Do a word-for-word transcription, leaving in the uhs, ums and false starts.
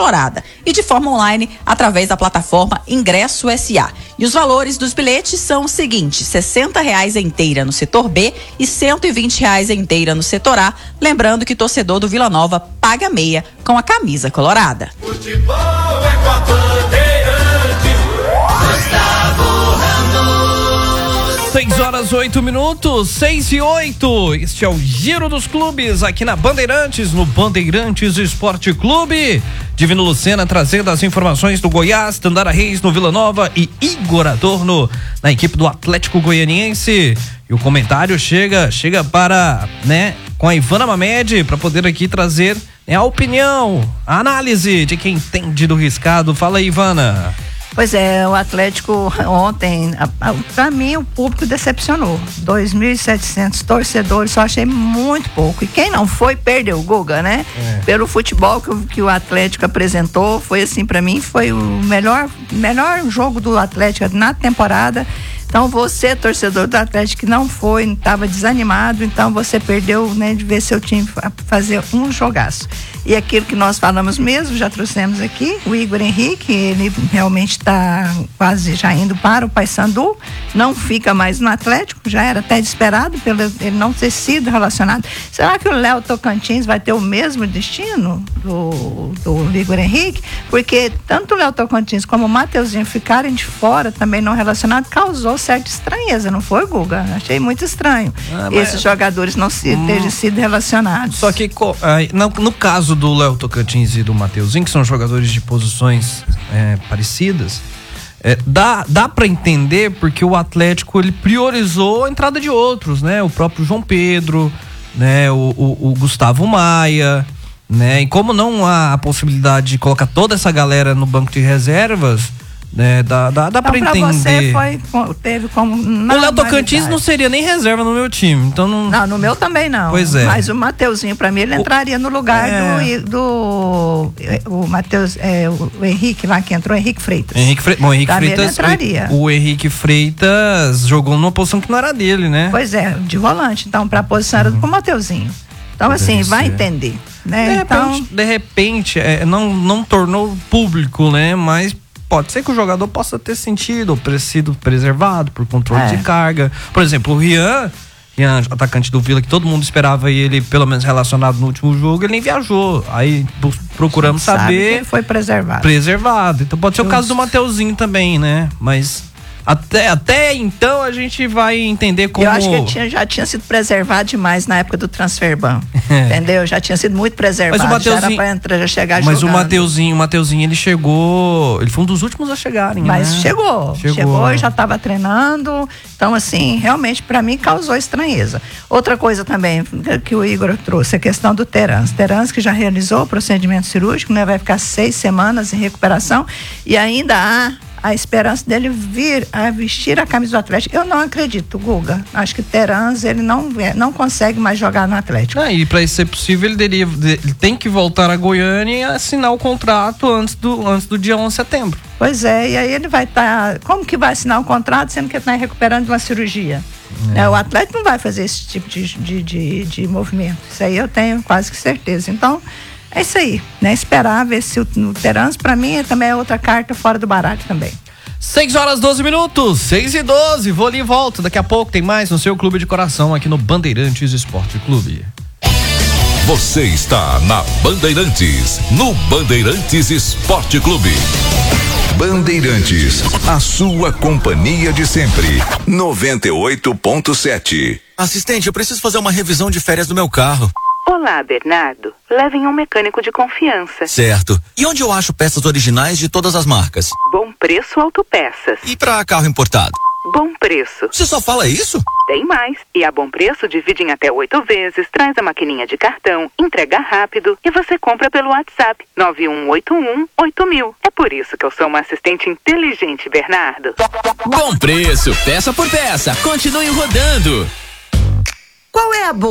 Colorada e de forma online através da plataforma Ingresso S A. E os valores dos bilhetes são os seguintes: sessenta reais a inteira no setor B e cento e vinte reais a inteira no setor A. Lembrando que torcedor do Vila Nova paga meia com a camisa colorada. Futebol é com a Bandeirantes, Gustavo Ramos. seis horas, oito minutos, seis e oito. Este é o Giro dos Clubes aqui na Bandeirantes, no Bandeirantes Esporte Clube. Divino Lucena trazendo as informações do Goiás, Dandara Reis no Vila Nova e Igor Adorno na equipe do Atlético Goianiense. E o comentário chega, chega para, né, com a Ivana Mamed, para poder aqui trazer, né, a opinião, a análise de quem entende do riscado. Fala aí, Ivana. Pois é, o Atlético ontem, para mim o público decepcionou. dois mil e setecentos torcedores, só achei muito pouco. E quem não foi, perdeu o Guga, né? É. Pelo futebol que, que o Atlético apresentou, foi assim, para mim, foi o melhor, melhor jogo do Atlético na temporada. Então você, torcedor do Atlético, que não foi, estava desanimado, então você perdeu, né, de ver seu time fazer um jogaço. E aquilo que nós falamos mesmo, já trouxemos aqui, o Igor Henrique, ele realmente está quase já indo para o Paysandu, não fica mais no Atlético, já era até esperado pelo ele não ter sido relacionado. Será que o Léo Tocantins vai ter o mesmo destino do, do Igor Henrique? Porque tanto o Léo Tocantins como o Mateuzinho ficarem de fora, também não relacionado, causou certa estranheza, não foi, Guga? Achei muito estranho ah, esses jogadores não se, hum, terem sido relacionados. Só que no, no caso do Léo Tocantins e do Mateuzinho, que são jogadores de posições é, parecidas, é, dá, dá para entender porque o Atlético ele priorizou a entrada de outros, né? O próprio João Pedro, né? O, o, o Gustavo Maia, né? E como não há a possibilidade de colocar toda essa galera no banco de reservas, né, dá, dá, dá então, pra entender. Você foi, teve como o Léo Tocantins não seria nem reserva no meu time, então não... Não, no meu também não. Pois é. Mas o Mateuzinho, pra mim, ele entraria no lugar é. do, do o Mateus, é, o Henrique lá que entrou, Henrique Freitas. Henrique Freitas, bom, Henrique também Freitas, ele entraria. O, o Henrique Freitas jogou numa posição que não era dele, né? Pois é, de volante, então pra posição era uhum. pro Mateuzinho. Então Pode assim, ser. vai entender, né? De então... repente, de repente é, não, não tornou público, né? Mas pode ser que o jogador possa ter sentido ou sido preservado por controle é. de carga. Por exemplo, o Rian, Rian, atacante do Vila, que todo mundo esperava ele pelo menos relacionado no último jogo, ele nem viajou. Aí procuramos saber. Sabe que ele foi preservado. Preservado. Então pode ser Justo. o caso do Mateuzinho também, né? Mas até, até então a gente vai entender como... Eu acho que ele tinha, já tinha sido preservado demais na época do transferban, é. entendeu? Já tinha sido muito preservado, mas o Mateuzinho, já era pra entrar, já chegar mas jogando. Mas o Mateuzinho, o Mateuzinho, ele chegou, ele foi um dos últimos a chegarem, Mas né? chegou, chegou, chegou e já estava treinando, então assim, realmente pra mim causou estranheza. Outra coisa também que o Igor trouxe, a questão do Terans. Terans que já realizou o procedimento cirúrgico, né? Vai ficar seis semanas em recuperação e ainda há a esperança dele vir a vestir a camisa do Atlético. Eu não acredito, Guga. Acho que o Terans, ele não, não consegue mais jogar no Atlético. Ah, e para isso ser possível, ele, deveria, ele tem que voltar a Goiânia e assinar o contrato antes do, antes do dia onze de setembro. Pois é, e aí ele vai estar... Tá, como que vai assinar o contrato sendo que ele está recuperando de uma cirurgia? É. É, o Atlético não vai fazer esse tipo de, de, de, de movimento. Isso aí eu tenho quase que certeza. Então, é isso aí, né? Esperar ver se o, o Terans, pra mim, também é outra carta fora do baralho também. seis horas, doze minutos, seis e doze, vou ali e volto. Daqui a pouco tem mais no seu clube de coração aqui no Bandeirantes Esporte Clube. Você está na Bandeirantes, no Bandeirantes Esporte Clube. Bandeirantes, a sua companhia de sempre. noventa e oito ponto sete. Assistente, eu preciso fazer uma revisão de férias do meu carro. Olá, Bernardo. Levem um mecânico de confiança. Certo. E onde eu acho peças originais de todas as marcas? Bom Preço Autopeças. E para carro importado? Bom Preço. Você só fala isso? Tem mais. E a Bom Preço divide em até oito vezes, traz a maquininha de cartão, entrega rápido e você compra pelo WhatsApp nove um oito um oito mil. É por isso que eu sou uma assistente inteligente, Bernardo. Bom Preço, peça por peça. Continue rodando. Qual é a boa?